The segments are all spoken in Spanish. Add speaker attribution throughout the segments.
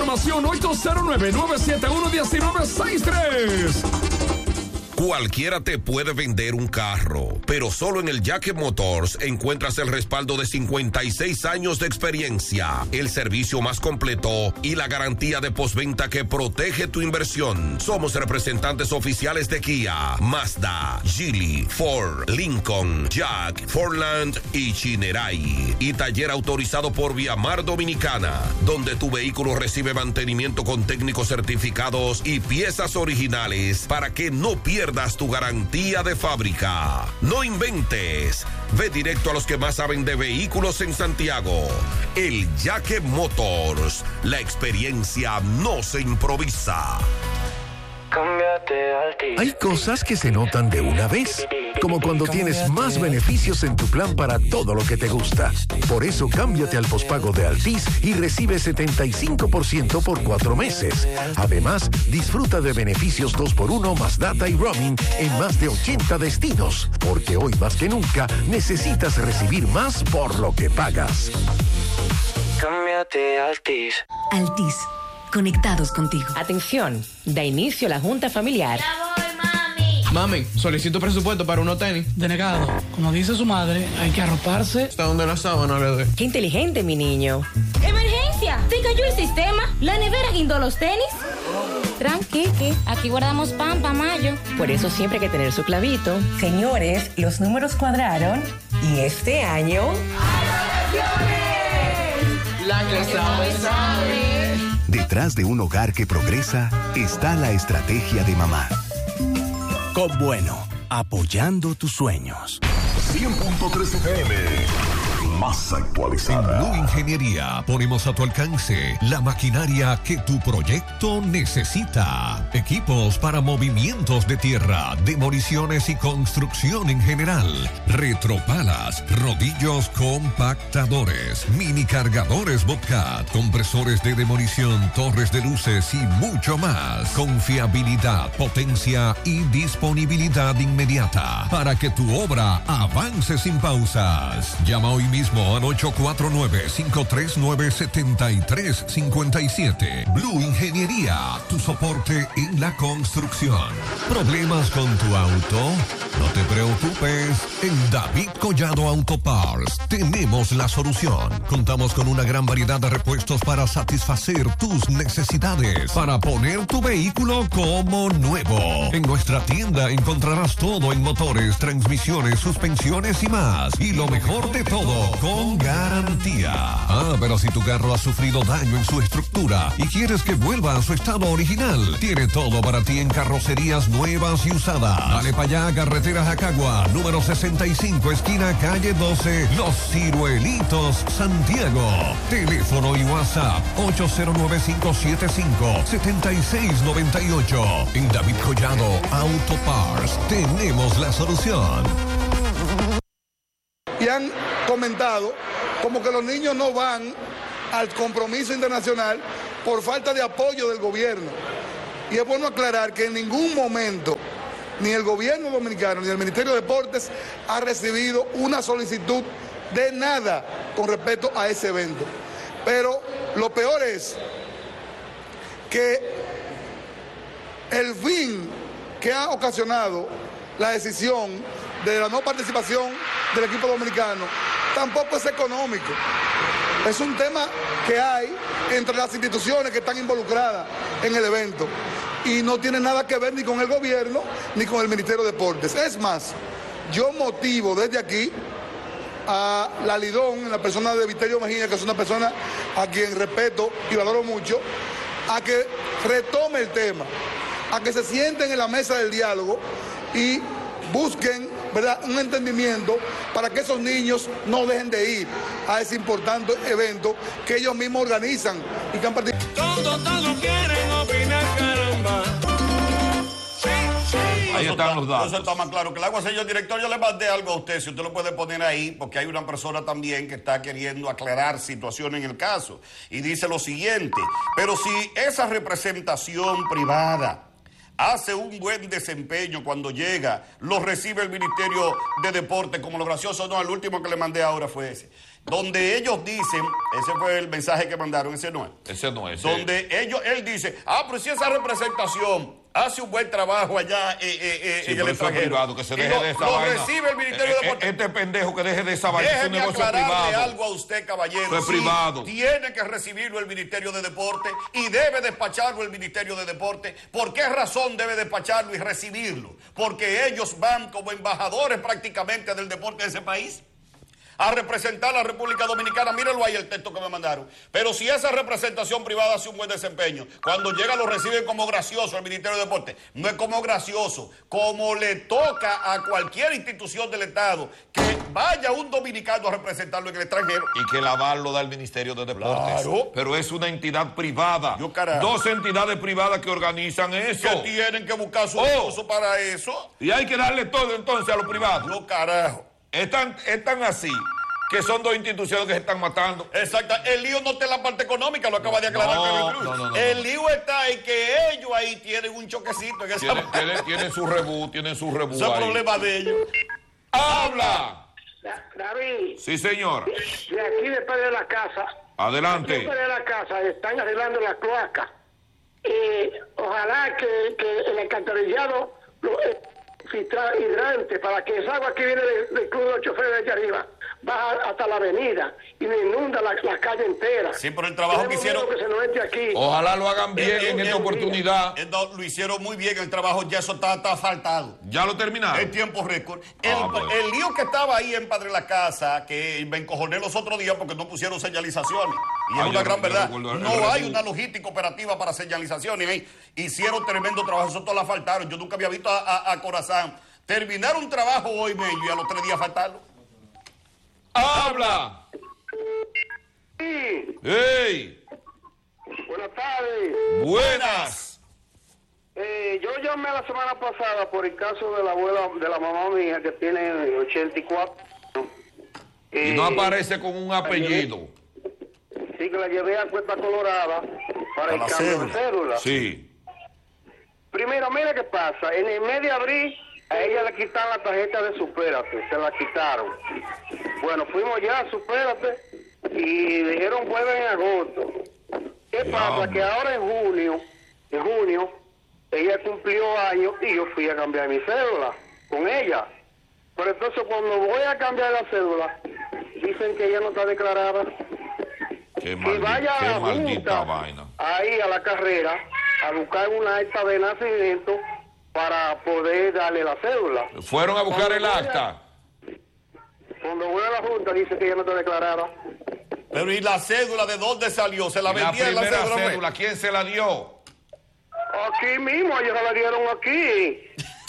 Speaker 1: información 809-971-1963.
Speaker 2: Cualquiera te puede vender un carro, pero solo en el Jaque Motors encuentras el respaldo de 56 años de experiencia, el servicio más completo y la garantía de postventa que protege tu inversión. Somos representantes oficiales de Kia, Mazda, Geely, Ford, Lincoln, Jack, Fordland y Chinerai. Y taller autorizado por Viamar Dominicana, donde tu vehículo recibe mantenimiento con técnicos certificados y piezas originales para que no pierdas tu garantía de fábrica. No inventes. Ve directo a los que más saben de vehículos en Santiago. El Jaque Motors. La experiencia no se improvisa.
Speaker 3: Hay cosas que se notan de una vez, como cuando tienes más beneficios en tu plan para todo lo que te gusta. Por eso cámbiate al pospago de Altis y recibe 75% por 4 meses. Además, disfruta de beneficios 2x1 más data y roaming en más de 80 destinos, porque hoy más que nunca necesitas recibir más por lo que pagas.
Speaker 4: Cámbiate a Altis.
Speaker 5: Altis. Conectados contigo.
Speaker 6: Atención, da inicio la junta familiar.
Speaker 7: ¡Ya voy, mami!
Speaker 8: Mami, solicito presupuesto para unos tenis.
Speaker 9: Denegado. Como dice su madre, hay que arroparse.
Speaker 8: ¿Hasta dónde la sábana le doy?
Speaker 6: ¡Qué inteligente, mi niño!
Speaker 7: ¡Emergencia! ¿Se cayó el sistema? ¿La nevera guindó los tenis?
Speaker 10: Tranqui, aquí guardamos pan para mayo.
Speaker 6: Por eso siempre hay que tener su clavito. Señores, los números cuadraron y este año...
Speaker 8: La que sabe.
Speaker 11: Detrás de un hogar que progresa está la estrategia de mamá. COP Bueno, apoyando tus sueños.
Speaker 12: 100.3 FM, más actualizada.
Speaker 13: En Blue Ingeniería ponemos a tu alcance la maquinaria que tu proyecto necesita. Equipos para movimientos de tierra, demoliciones y construcción en general. Retropalas, rodillos compactadores, mini cargadores Bobcat, compresores de demolición, torres de luces y mucho más. Confiabilidad, potencia y disponibilidad inmediata para que tu obra avance sin pausas. Llama hoy mismo al 849-539-7357. Blue Ingeniería, tu soporte en la construcción. ¿Problemas con tu auto? No te preocupes. En David Collado Auto Parts tenemos la solución. Contamos con una gran variedad de repuestos para satisfacer tus necesidades, para poner tu vehículo como nuevo. En nuestra tienda encontrarás todo en motores, transmisiones, suspensiones y más. Y lo mejor de todo, con garantía. Pero si tu carro ha sufrido daño en su estructura y quieres que vuelva a su estado original, tiene todo para ti en carrocerías nuevas y usadas. Dale para allá, carretera Jacagua, número 65, esquina calle 12, Los Ciruelitos, Santiago. Teléfono y WhatsApp 809-575-7698. En David Collado Auto Parts tenemos la solución.
Speaker 14: Y han comentado como que los niños no van al compromiso internacional por falta de apoyo del gobierno. Y es bueno aclarar que en ningún momento ni el gobierno dominicano ni el Ministerio de Deportes ha recibido una solicitud de nada con respecto a ese evento. Pero lo peor es que el fin que ha ocasionado la decisión de la no participación del equipo dominicano tampoco es económico. Es un tema que hay entre las instituciones que están involucradas en el evento y no tiene nada que ver ni con el gobierno ni con el Ministerio de Deportes. Es más, yo motivo desde aquí a la Lidón, en la persona de Viterio Mejía, que es una persona a quien respeto y valoro mucho, a que retome el tema, a que se sienten en la mesa del diálogo y busquen, ¿verdad?, un entendimiento para que esos niños no dejen de ir a ese importante evento que ellos mismos organizan y que han participado.
Speaker 15: Todos quieren opinar, caramba.
Speaker 16: Ahí están los datos. Eso está más claro que el agua. Señor director, yo le mandé algo a usted, si usted lo puede poner ahí, porque hay una persona también que está queriendo aclarar situaciones en el caso. Y dice lo siguiente: pero si esa representación privada hace un buen desempeño cuando llega, lo recibe el Ministerio de Deporte, como lo gracioso, no, el último que le mandé ahora fue ese. donde ellos dicen, ese fue el mensaje que mandaron, ese no es.
Speaker 1: Ese no es.
Speaker 16: Donde él dice, pero si esa representación hace un buen trabajo allá en el extranjero.
Speaker 1: Privado, que se deje de esa
Speaker 16: lo
Speaker 1: vaina.
Speaker 16: Recibe el Ministerio de Deportes.
Speaker 1: Este pendejo que deje de esa vaina.
Speaker 16: Déjeme
Speaker 1: es un negocio
Speaker 16: aclararle
Speaker 1: privado.
Speaker 16: algo a usted, caballero.
Speaker 1: Es privado.
Speaker 16: Tiene que recibirlo el Ministerio de Deportes y debe despacharlo el Ministerio de Deportes. ¿Por qué razón debe despacharlo y recibirlo? Porque ellos van como embajadores prácticamente del deporte de ese país a representar a la República Dominicana. Mírenlo ahí el texto que me mandaron. Pero si esa representación privada hace un buen desempeño, cuando llega lo reciben como gracioso al Ministerio de Deportes. No es como gracioso, como le toca a cualquier institución del Estado que vaya un dominicano a representarlo en el extranjero.
Speaker 1: Y que el aval lo da el Ministerio de Deportes.
Speaker 16: Claro.
Speaker 1: Pero es una entidad privada.
Speaker 16: Yo, carajo.
Speaker 1: 2 entidades privadas que organizan eso.
Speaker 16: Que tienen que buscar su recurso para eso.
Speaker 1: Y hay que darle todo entonces a los privados.
Speaker 16: Yo, carajo.
Speaker 1: Están así, que son 2 instituciones que se están matando.
Speaker 16: Exacto. El lío no está en la parte económica, lo acaba de aclarar Carlos Cruz.
Speaker 1: No.
Speaker 16: El lío está en que ellos ahí tienen un choquecito en esa
Speaker 1: Tienen su rebú, tienen su rebú.
Speaker 16: Ese es el problema de ellos.
Speaker 1: ¡Habla!
Speaker 17: David.
Speaker 1: Sí, señor.
Speaker 17: De aquí después de la casa.
Speaker 1: Adelante.
Speaker 17: Después de la casa están arreglando la cloaca. Ojalá que el alcantarillado filtra hidrante para que esa agua que viene del club de los choferes de allá arriba baja hasta la avenida y me inunda la calle entera.
Speaker 16: Sí, por el trabajo que hicieron.
Speaker 17: Que se nos entre aquí.
Speaker 1: Ojalá lo hagan bien en esta oportunidad.
Speaker 16: Lo hicieron muy bien el trabajo, ya eso está asfaltado.
Speaker 1: ¿Ya lo terminaron?
Speaker 16: En tiempo récord. El lío que estaba ahí en Padre La Casa, que me encojoné los otros días porque no pusieron señalizaciones. Y es una gran verdad. No hay una logística operativa para señalizaciones. Hicieron tremendo trabajo, eso todo lo asfaltaron. Yo nunca había visto a Corazán terminar un trabajo hoy medio y a los 3 días faltarlo.
Speaker 1: ¡Habla!
Speaker 17: Sí.
Speaker 1: ¡Ey!
Speaker 17: Buenas tardes.
Speaker 1: Buenas.
Speaker 17: Yo llamé la semana pasada por el caso de la abuela, de la mamá mía que tiene 84.
Speaker 1: Y no aparece con un apellido.
Speaker 17: Sí, que la llevé a Cuesta Colorada para el cambio de cédula.
Speaker 1: Sí.
Speaker 17: Primero, mira qué pasa. En el mes de abril, a ella le quitaron la tarjeta de Supérate. Se la quitaron. Bueno, fuimos ya a Supérate y dijeron vuelve en agosto. ¿Qué pasa? Que ahora en junio, ella cumplió años y yo fui a cambiar mi cédula con ella. Pero entonces cuando voy a cambiar la cédula, dicen que ella no está declarada.
Speaker 1: Qué
Speaker 17: vaya a la
Speaker 1: maldita
Speaker 17: junta,
Speaker 1: vaina.
Speaker 17: ahí a la carrera, a buscar una acta de nacimiento para poder darle la cédula.
Speaker 1: Fueron a buscar el acta.
Speaker 17: Cuando voy a la junta dice que ella no está declarada.
Speaker 16: Pero ¿y la cédula de dónde salió? ¿Se la vendieron la
Speaker 1: primera
Speaker 16: cédula?
Speaker 1: cédula, ¿quién se la dio?
Speaker 17: Aquí mismo, ellos se la dieron aquí.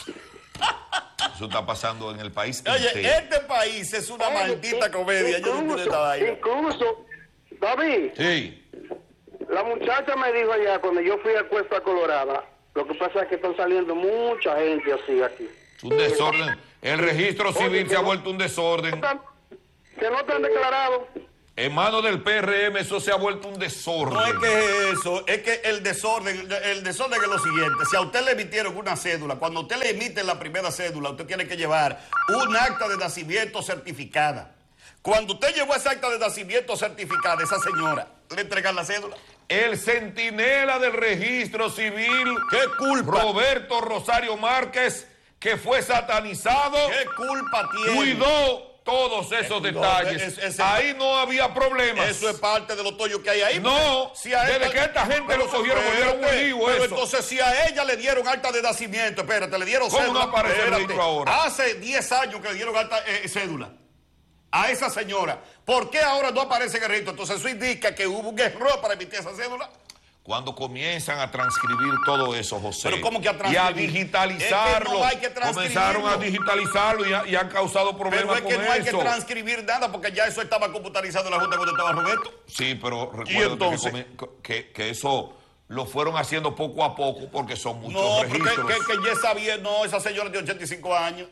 Speaker 1: Eso está pasando en el país.
Speaker 16: Oye,
Speaker 1: entero.
Speaker 16: este país es una maldita comedia. Yo no entiendo esta vaina.
Speaker 17: Incluso, David.
Speaker 1: Sí.
Speaker 17: La muchacha me dijo allá cuando yo fui a Cuesta Colorada, lo que pasa es que están saliendo mucha gente así aquí.
Speaker 1: Es un desorden. El registro civil se ha vuelto un desorden.
Speaker 17: Que no están declarados.
Speaker 1: En manos del PRM eso se ha vuelto un desorden.
Speaker 16: No es que eso, es que el desorden es lo siguiente. Si a usted le emitieron una cédula, cuando usted le emite la primera cédula, usted tiene que llevar un acta de nacimiento certificada. Cuando usted llevó esa acta de nacimiento certificada, esa señora, le entregan la cédula.
Speaker 1: El centinela del registro civil,
Speaker 16: ¿qué culpa?
Speaker 1: Roberto Rosario Márquez, que fue satanizado,
Speaker 16: ¿qué culpa tiene?
Speaker 1: Cuidó todos esos detalles. Ahí no había problemas.
Speaker 16: Eso es parte de los tollos que hay ahí.
Speaker 1: No, desde que esta gente lo cogieron, volvieron un lío
Speaker 16: pero
Speaker 1: eso.
Speaker 16: entonces si a ella le dieron acta de nacimiento, espérate, le dieron
Speaker 1: ¿Cómo
Speaker 16: cédula.
Speaker 1: no aparece el registro ahora?
Speaker 16: Hace 10 años que le dieron alta cédula a esa señora. ¿Por qué ahora no aparece en el registro? Entonces eso indica que hubo un error para emitir esa cédula.
Speaker 1: Cuando comienzan a transcribir todo eso, José,
Speaker 16: ¿pero cómo que a
Speaker 1: y a
Speaker 16: transcribir?
Speaker 1: digitalizarlo,
Speaker 16: Es que no hay que
Speaker 1: comenzaron a digitalizarlo y han causado problemas
Speaker 16: pero es que
Speaker 1: con
Speaker 16: no hay
Speaker 1: eso.
Speaker 16: que transcribir nada porque ya eso estaba computarizado en la Junta cuando estaba Roberto.
Speaker 1: Sí, pero recuerdo que eso lo fueron haciendo poco a poco porque son muchos registros.
Speaker 16: No, porque que ya sabía, no, esa señora tiene 85 años.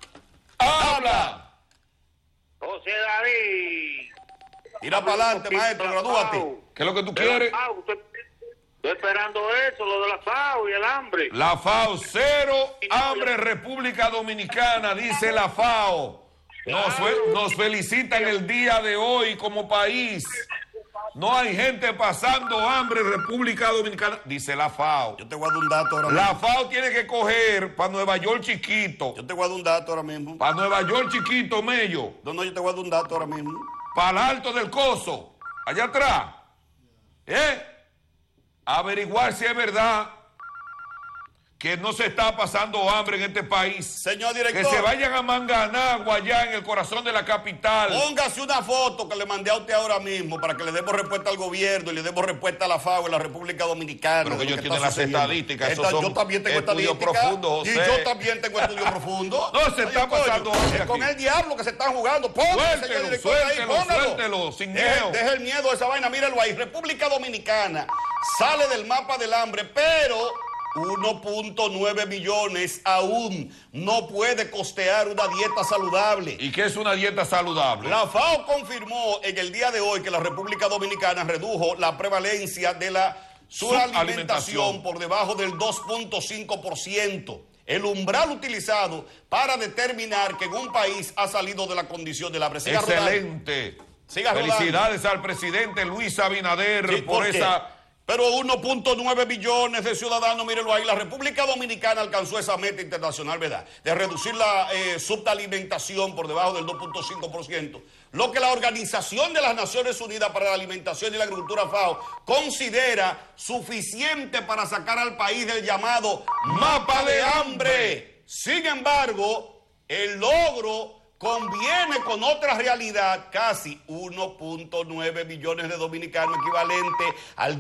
Speaker 1: ¡Habla!
Speaker 17: José David.
Speaker 16: Tira para adelante, maestro, gradúate.
Speaker 1: ¿Qué es lo que tú quieres?
Speaker 17: Estoy esperando eso, lo de la FAO y el hambre.
Speaker 1: La FAO, cero hambre en República Dominicana, dice la FAO. Nos felicitan el día de hoy como país. No hay gente pasando hambre en República Dominicana, dice la FAO.
Speaker 16: Yo te voy a dar un dato ahora mismo.
Speaker 1: La FAO tiene que coger para Nueva York chiquito.
Speaker 16: Yo te voy a dar un dato ahora mismo.
Speaker 1: Para Nueva York chiquito, Mello.
Speaker 16: No, yo te voy a dar un dato ahora mismo.
Speaker 1: Para el Alto del Coso, allá atrás. Averiguar si es verdad que no se está pasando hambre en este país.
Speaker 16: Señor director.
Speaker 1: Que se vayan a Manganagua, allá en el corazón de la capital.
Speaker 16: Póngase una foto que le mandé a usted ahora mismo para que le demos respuesta al gobierno y le demos respuesta a la FAO en la República Dominicana.
Speaker 1: Pero que ellos tienen las estadísticas.
Speaker 16: Yo también tengo
Speaker 1: estudios profundos, José.
Speaker 16: Y yo también tengo estudios profundos.
Speaker 1: No se está pasando hambre aquí.
Speaker 16: Con el diablo que se están jugando. Póngase, señor director,
Speaker 1: suéltelo, sin miedo.
Speaker 16: Deje el miedo a esa vaina, míralo ahí. República Dominicana sale del mapa del hambre, pero 1.9 millones aún no puede costear una dieta saludable.
Speaker 1: ¿Y qué es una dieta saludable?
Speaker 16: La FAO confirmó en el día de hoy que la República Dominicana redujo la prevalencia de la subalimentación por debajo del 2.5%. El umbral utilizado para determinar que en un país ha salido de la condición del hambre.
Speaker 1: Excelente. Felicidades al presidente Luis Abinader por esa...
Speaker 16: Pero 1.9 billones de ciudadanos, mírenlo ahí, la República Dominicana alcanzó esa meta internacional, ¿verdad? De reducir la subalimentación por debajo del 2.5%, lo que la Organización de las Naciones Unidas para la Alimentación y la Agricultura FAO considera suficiente para sacar al país del llamado mapa de hambre. Sin embargo, el logro conviene con otra realidad, casi 1.9 billones de dominicanos, equivalente al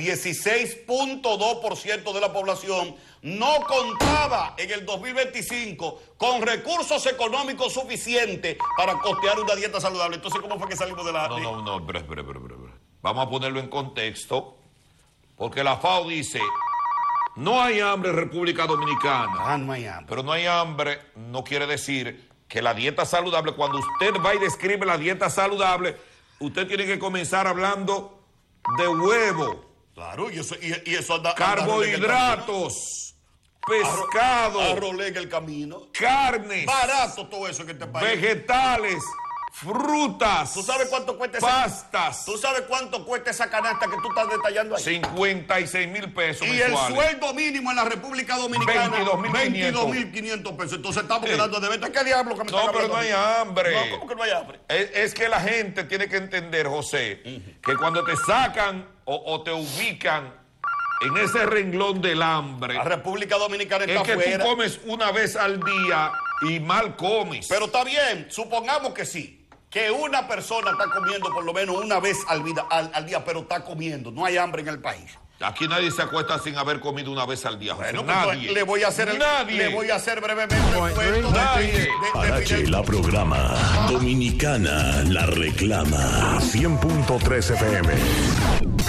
Speaker 16: 16.2% de la población, no contaba en el 2025 con recursos económicos suficientes para costear una dieta saludable. Entonces, ¿cómo fue que salimos de la...
Speaker 1: No, espera. Vamos a ponerlo en contexto, porque la FAO dice... No hay hambre en República Dominicana.
Speaker 16: No hay hambre.
Speaker 1: Pero no hay hambre no quiere decir que la dieta saludable, cuando usted va y describe la dieta saludable, usted tiene que comenzar hablando de huevo.
Speaker 16: Claro, y eso anda,
Speaker 1: carbohidratos, pescado,
Speaker 16: arroz en el camino,
Speaker 1: carnes,
Speaker 16: barato todo eso que te país.
Speaker 1: Vegetales, frutas.
Speaker 16: ¿Tú sabes cuánto cuesta
Speaker 1: pastas?
Speaker 16: ¿Tú sabes cuánto cuesta esa canasta que tú estás detallando ahí?
Speaker 1: 56,000 pesos
Speaker 16: y
Speaker 1: mensuales.
Speaker 16: El sueldo mínimo en la República Dominicana
Speaker 1: 22,500
Speaker 16: pesos. Entonces estamos quedando de venta. ¿Qué diablo que me
Speaker 1: No, pero no hay hambre.
Speaker 16: No, ¿cómo que no hay hambre?
Speaker 1: Es que la gente tiene que entender, José, que cuando te sacan o te ubican en ese renglón del hambre,
Speaker 16: la República Dominicana está
Speaker 1: afuera. Es que
Speaker 16: fuera.
Speaker 1: tú comes una vez al día y mal comes.
Speaker 16: Pero está bien, supongamos que sí. Que una persona está comiendo por lo menos una vez al día, pero está comiendo. No hay hambre en el país.
Speaker 1: Aquí nadie se acuesta sin haber comido una vez al día.
Speaker 16: Bueno,
Speaker 1: nadie.
Speaker 16: Le voy a hacer brevemente el cuento.
Speaker 12: Parache la programa. Dominicana la reclama. 100.3 FM.